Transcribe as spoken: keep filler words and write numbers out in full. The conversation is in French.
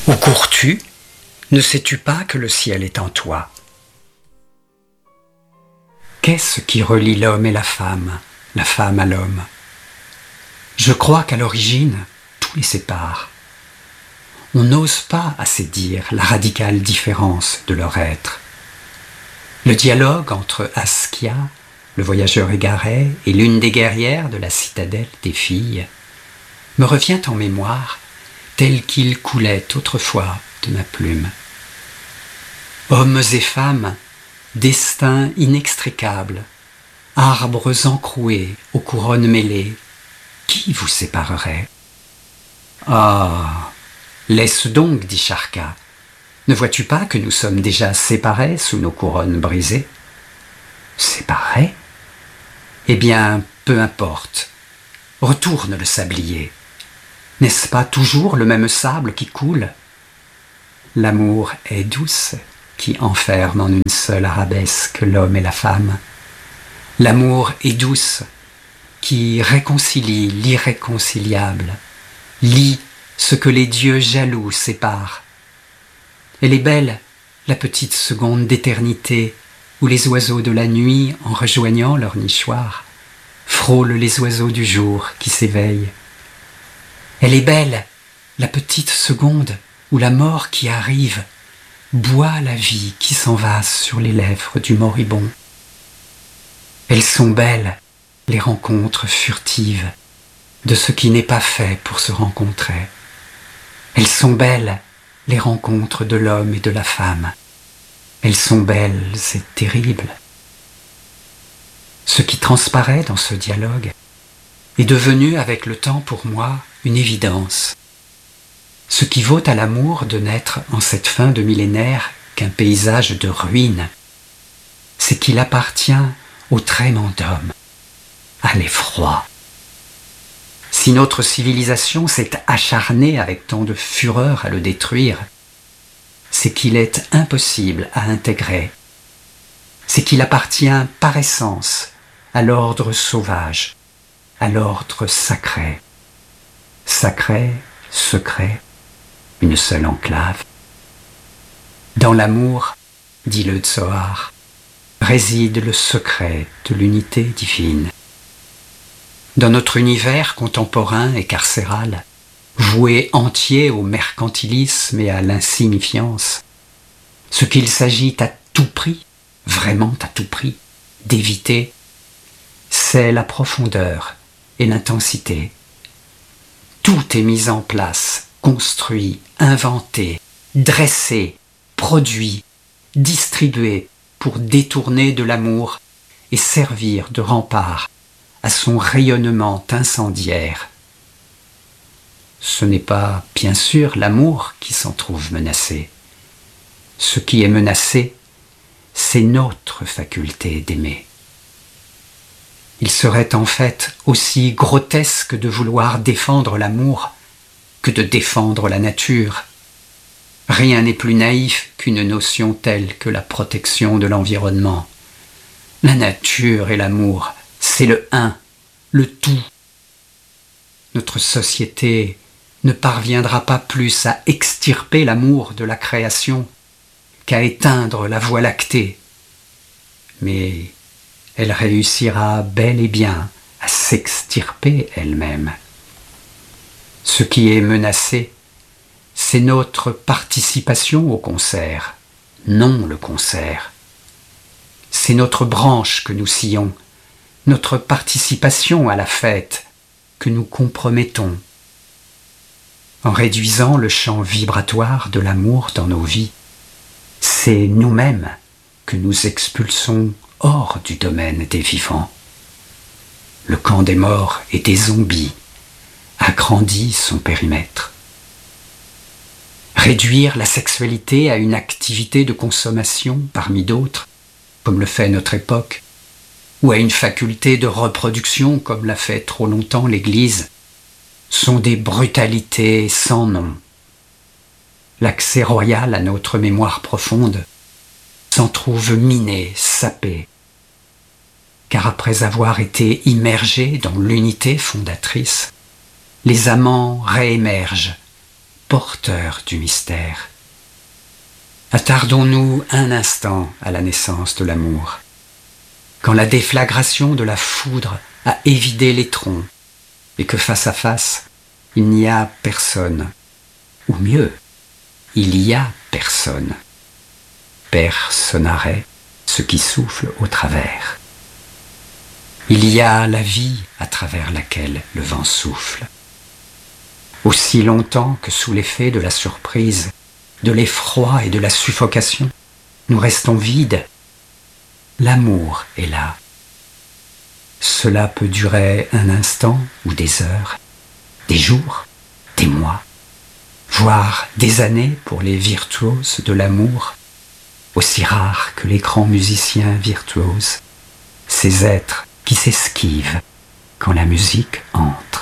Où cours-tu? Ne sais-tu pas que le ciel est en toi? Qu'est-ce qui relie l'homme et la femme, la femme à l'homme? Je crois qu'à l'origine, tout les sépare. On n'ose pas assez dire la radicale différence de leur être. Le dialogue entre Askia, le voyageur égaré, et l'une des guerrières de la citadelle des filles, me revient en mémoire tel qu'il coulait autrefois de ma plume. Hommes et femmes, destins inextricables, arbres encroués aux couronnes mêlées, qui vous séparerait? Ah, laisse donc, dit Sharka. Ne vois-tu pas que nous sommes déjà séparés sous nos couronnes brisées? Séparés? Eh bien, peu importe. Retourne le sablier. N'est-ce pas toujours le même sable qui coule? L'amour est douce, qui enferme en une seule arabesque l'homme et la femme. L'amour est douce, qui réconcilie l'irréconciliable, lie ce que les dieux jaloux séparent. Elle est belle, la petite seconde d'éternité, où les oiseaux de la nuit, en rejoignant leur nichoir, frôlent les oiseaux du jour qui s'éveillent. Elle est belle, la petite seconde, où la mort qui arrive boit la vie qui s'envase sur les lèvres du moribond. Elles sont belles, les rencontres furtives de ce qui n'est pas fait pour se rencontrer. Elles sont belles, les rencontres de l'homme et de la femme. Elles sont belles et terribles. Ce qui transparaît dans ce dialogue est devenu avec le temps pour moi une évidence. Ce qui vaut à l'amour de n'être en cette fin de millénaire qu'un paysage de ruines, c'est qu'il appartient au trément d'homme, à l'effroi. Si notre civilisation s'est acharnée avec tant de fureur à le détruire, c'est qu'il est impossible à intégrer. C'est qu'il appartient par essence à l'ordre sauvage, à l'ordre sacré. Sacré, secret, une seule enclave. Dans l'amour, dit le Zohar, réside le secret de l'unité divine. Dans notre univers contemporain et carcéral, voué entier au mercantilisme et à l'insignifiance, ce qu'il s'agit à tout prix, vraiment à tout prix, d'éviter, c'est la profondeur et l'intensité. Tout est mis en place, construit, inventé, dressé, produit, distribué pour détourner de l'amour et servir de rempart à son rayonnement incendiaire. Ce n'est pas, bien sûr, l'amour qui s'en trouve menacé. Ce qui est menacé, c'est notre faculté d'aimer. Il serait en fait aussi grotesque de vouloir défendre l'amour que de défendre la nature. Rien n'est plus naïf qu'une notion telle que la protection de l'environnement. La nature et l'amour, c'est le un, le tout. Notre société ne parviendra pas plus à extirper l'amour de la création qu'à éteindre la Voie lactée. Mais elle réussira bel et bien à s'extirper elle-même. Ce qui est menacé, c'est notre participation au concert, non le concert. C'est notre branche que nous scions, notre participation à la fête que nous compromettons. En réduisant le champ vibratoire de l'amour dans nos vies, c'est nous-mêmes que nous expulsons hors du domaine des vivants. Le camp des morts et des zombies agrandit son périmètre. Réduire la sexualité à une activité de consommation parmi d'autres, comme le fait notre époque, ou à une faculté de reproduction comme l'a fait trop longtemps l'Église, sont des brutalités sans nom. L'accès royal à notre mémoire profonde s'en trouve miné, sapé, car après avoir été immergés dans l'unité fondatrice, les amants réémergent, porteurs du mystère. Attardons-nous un instant à la naissance de l'amour, quand la déflagration de la foudre a évidé les troncs, et que face à face, il n'y a personne, ou mieux, il y a personne. Personnare, ce qui souffle au travers. Il y a la vie à travers laquelle le vent souffle. Aussi longtemps que sous l'effet de la surprise, de l'effroi et de la suffocation, nous restons vides, l'amour est là. Cela peut durer un instant ou des heures, des jours, des mois, voire des années pour les virtuoses de l'amour, aussi rares que les grands musiciens virtuoses, ces êtres qui s'esquivent quand la musique hante.